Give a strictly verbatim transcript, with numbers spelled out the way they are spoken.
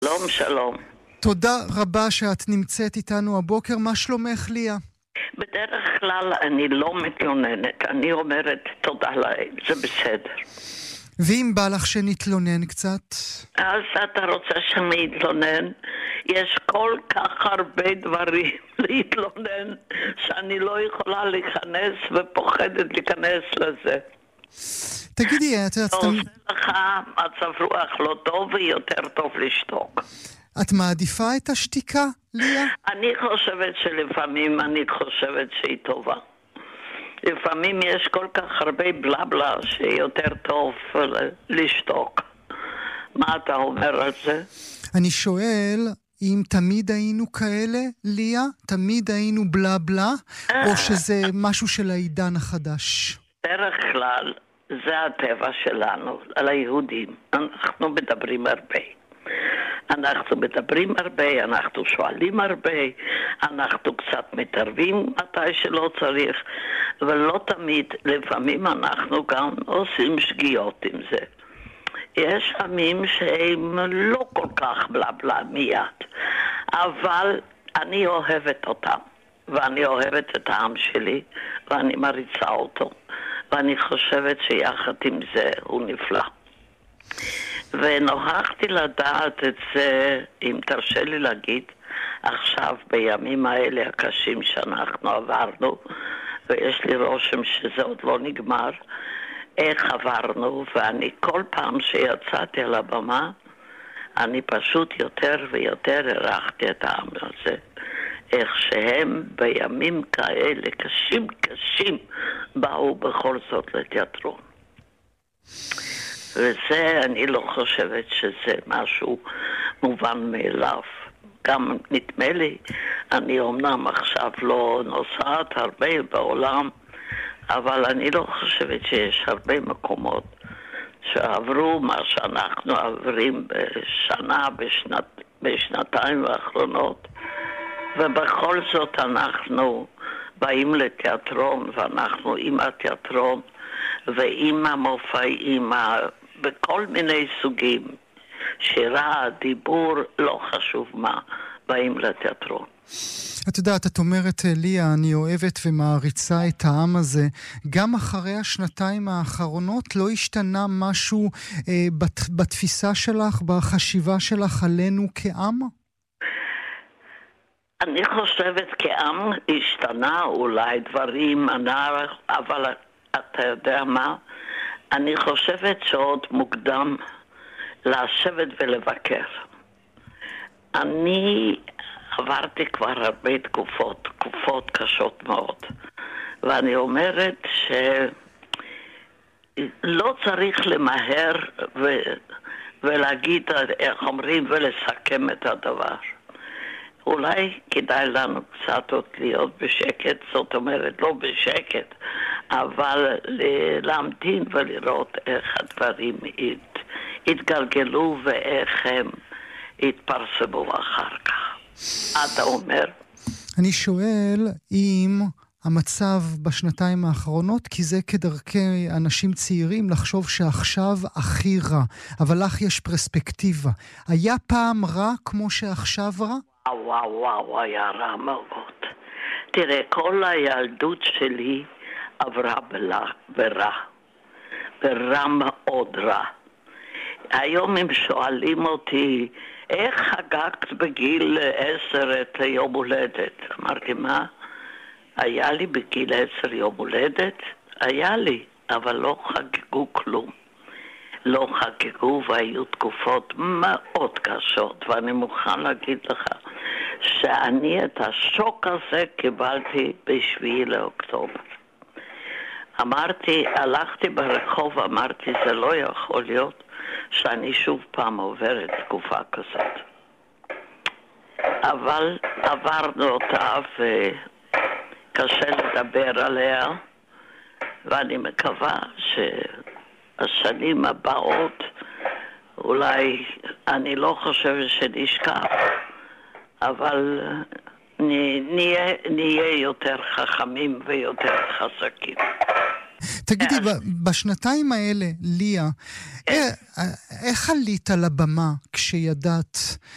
שלום, שלום. תודה רבה שאת נמצאת איתנו הבוקר. מה שלומך, ליה? בדרך כלל אני לא מתלוננת, אני אומרת תודה לאל, זה בסדר. ואם בא לך שנתלונן קצת? אז אתה רוצה שאני אתלונן? יש כל כך הרבה דברים להתלונן שאני לא יכולה להיכנס ופוחדת להיכנס לזה. תגידי, את יודעת... זה עושה לך מצב רוח לא טוב ויותר טוב לשתוק. את מעדיפה את השתיקה, ליה? אני חושבת שלפעמים אני חושבת שהיא טובה. לפעמים יש כל כך הרבה בלה בלה שיותר טוב לשתוק. מה אתה אומר על זה? אני שואל אם תמיד היינו כאלה, ליה? תמיד היינו בלה בלה? או שזה משהו של העידן החדש? בדרך כלל זה הטבע שלנו, על היהודים. אנחנו מדברים הרבה. אנחנו מדברים הרבה, אנחנו שואלים הרבה, אנחנו קצת מתערבים מתי שלא צריך, ולא תמיד, לפעמים אנחנו גם עושים שגיאות עם זה. יש עמים שהם לא כל כך בלה בלה מיד, אבל אני אוהבת אותם, ואני אוהבת את העם שלי, ואני מריצה אותו, ואני חושבת שיחד עם זה הוא נפלא. ונוכחתי לדעת את זה, אם תרשה לי להגיד, עכשיו בימים האלה הקשים שאנחנו עברנו, ויש לי רושם שזה עוד לא נגמר, איך עברנו, ואני כל פעם שיצאתי על הבמה, אני פשוט יותר ויותר הרחתי את העם הזה. איך שהם בימים כאלה קשים קשים באו בכל זאת לתיאטרון. וזה, אני לא חושבת שזה משהו מובן מאליו. גם נדמה לי, אני אומנם עכשיו לא נוסעת הרבה בעולם, אבל אני לא חושבת שיש הרבה מקומות שעברו מה שאנחנו עוברים בשנה, בשנת, בשנתיים האחרונות, ובכל זאת אנחנו באים לתיאטרון, ואנחנו עם התיאטרון ועם המופעים, בכל מיני סוגים, שירה, דיבור, לא חשוב מה, באים לתיאטרון. את יודעת, את אומרת, ליה, אני אוהבת ומעריצה את העם הזה. גם אחרי השנתיים האחרונות לא השתנה משהו אה, בת, בתפיסה שלך, בחשיבה שלך עלינו כעם? אני חושבת כעם השתנה אולי דברים, אבל אתה יודע מה? אני חושבת שעוד מוקדם לשבת ולבקר. אני עברתי כבר הרבה תקופות, תקופות קשות מאוד. ואני אומרת שלא צריך למהר ו... ולהגיד, איך אומרים, ולסכם את הדבר. אולי כדאי לנו קצת עוד להיות בשקט, זאת אומרת לא בשקט, אבל להמתין ולראות איך הדברים ית, יתגלגלו ואיך הם יתפרסמו אחר כך. מה אתה אומר? אני שואל אם המצב בשנתיים האחרונות, כי זה כדרכי אנשים צעירים לחשוב שעכשיו הכי רע, אבל לך יש פרספקטיבה. היה פעם רע כמו שעכשיו רע? וואו וואו וואו, היה רע מאוד. תראה, כל הילדות שלי עברה בלה, ברע. ברע מאוד רע. היום הם שואלים אותי, איך חגגת בגיל עשר את יום הולדת? אמרתי, מה? היה לי בגיל עשר יום הולדת? היה לי, אבל לא חגגו כלום. לא חגגו והיו תקופות מאוד קשות, ואני מוכן להגיד לך שאני את השוק הזה קיבלתי בשביעי לאוקטובר. אמרתי, הלכתי ברחוב, אמרתי, זה לא יכול להיות שאני שוב פעם עוברת תקופה כזאת. אבל עברנו אותה וקשה לדבר עליה, ואני מקווה שהשנים הבאות, אולי אני לא חושבת שנשכח, אבל נהיה, נהיה יותר חכמים ויותר חזקים. תגידי, בשנתיים האלה, ליה, איך עלית על הבמה כשידעת